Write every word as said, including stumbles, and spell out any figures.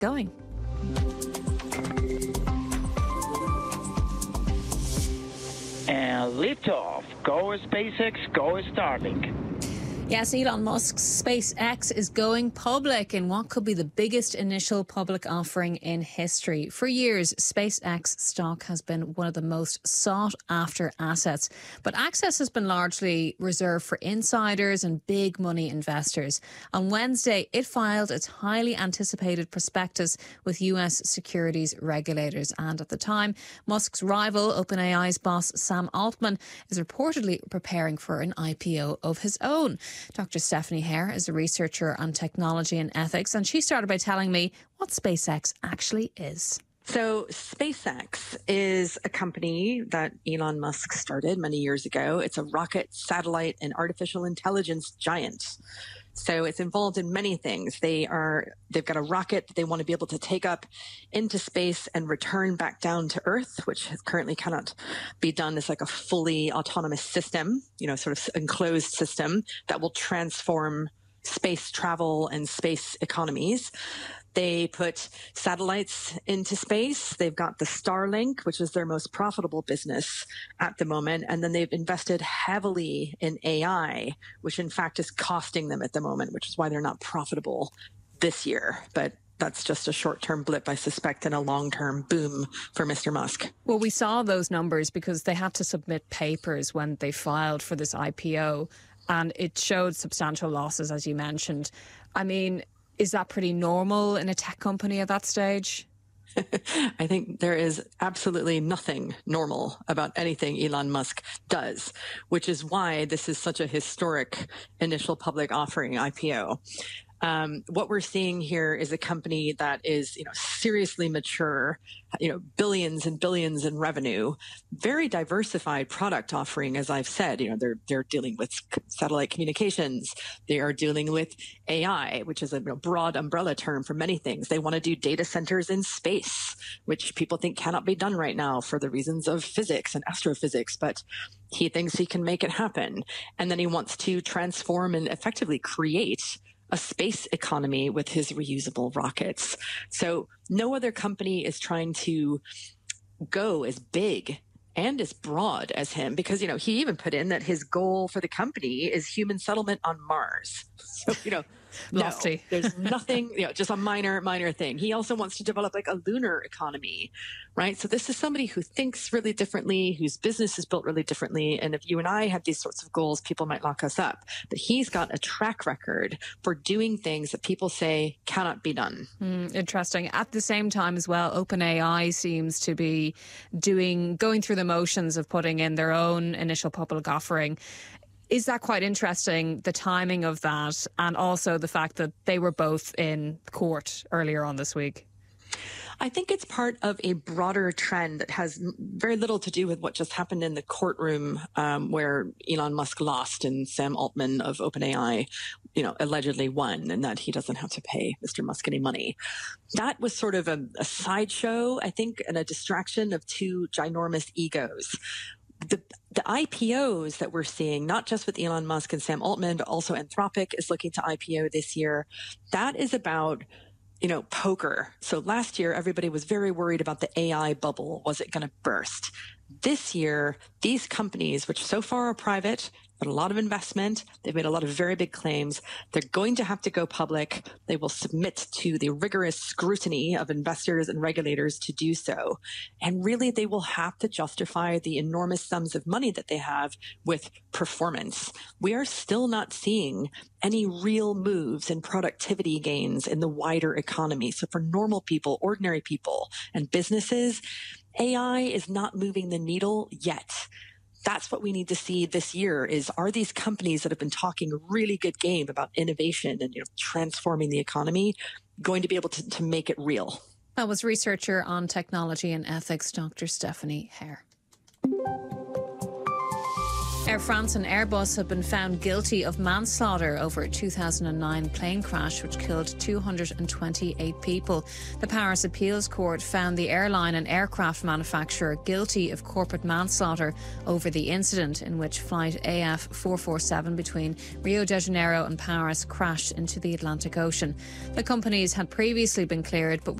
going. And liftoff. Go SpaceX, go Starlink. Yes, Elon Musk's SpaceX is going public in what could be the biggest initial public offering in history. For years, SpaceX stock has been one of the most sought after assets, but access has been largely reserved for insiders and big money investors. On Wednesday, it filed its highly anticipated prospectus with U S securities regulators. And at the time, Musk's rival, OpenAI's boss Sam Altman, is reportedly preparing for an I P O of his own. Doctor Stephanie Hare is a researcher on technology and ethics, and she started by telling me what SpaceX actually is. So SpaceX is a company that Elon Musk started many years ago. It's a rocket, satellite, and artificial intelligence giant. So it's involved in many things. They are, they've got a rocket that they want to be able to take up into space and return back down to Earth, which currently cannot be done as like a fully autonomous system, you know, sort of enclosed system that will transform space travel and space economies. They put satellites into space. They've got the Starlink, which is their most profitable business at the moment. And then they've invested heavily in A I, which in fact is costing them at the moment, which is why they're not profitable this year. But that's just a short-term blip, I suspect, and a long-term boom for Mister Musk. Well, we saw those numbers because they had to submit papers when they filed for this I P O, and it showed substantial losses, as you mentioned. I mean, is that pretty normal in a tech company at that stage? I think there is absolutely nothing normal about anything Elon Musk does, which is why this is such a historic initial public offering I P O. Um, what we're seeing here is a company that is, you know, seriously mature, you know, billions and billions in revenue, very diversified product offering. As I've said, you know, they're, they're dealing with satellite communications. They are dealing with A I, which is a you know, broad umbrella term for many things. They want to do data centers in space, which people think cannot be done right now for the reasons of physics and astrophysics, but he thinks he can make it happen. And then he wants to transform and effectively create a space economy with his reusable rockets. So no other company is trying to go as big and as broad as him, because, you know, he even put in that his goal for the company is human settlement on Mars. So, you know, no, there's nothing, you know, just a minor, minor thing. He also wants to develop like a lunar economy, right? So this is somebody who thinks really differently, whose business is built really differently. And if you and I have these sorts of goals, people might lock us up. But he's got a track record for doing things that people say cannot be done. Mm, interesting. At the same time as well, OpenAI seems to be doing, going through the motions of putting in their own initial public offering. Is that quite interesting, the timing of that, and also the fact that they were both in court earlier on this week? I think it's part of a broader trend that has very little to do with what just happened in the courtroom, um, where Elon Musk lost and Sam Altman of OpenAI, you know, allegedly won, and that he doesn't have to pay Mister Musk any money. That was sort of a, a sideshow, I think, and a distraction of two ginormous egos. The, the I P Os that we're seeing, not just with Elon Musk and Sam Altman, but also Anthropic is looking to I P O this year. That is about, you know, poker. So last year, everybody was very worried about the A I bubble. Was it going to burst? This year, these companies, which so far are private, but a lot of investment, they've made a lot of very big claims. They're going to have to go public. They will submit to the rigorous scrutiny of investors and regulators to do so. And really, they will have to justify the enormous sums of money that they have with performance. We are still not seeing any real moves in productivity gains in the wider economy. So for normal people, ordinary people, and businesses, A I is not moving the needle yet. That's what we need to see this year is, are these companies that have been talking a really good game about innovation and, you know, transforming the economy going to be able to, to make it real? That was researcher on technology and ethics, Doctor Stephanie Hare. Air France and Airbus have been found guilty of manslaughter over a two thousand nine plane crash which killed two hundred twenty-eight people. The Paris Appeals Court found the airline and aircraft manufacturer guilty of corporate manslaughter over the incident in which flight A F four forty-seven between Rio de Janeiro and Paris crashed into the Atlantic Ocean. The companies had previously been cleared but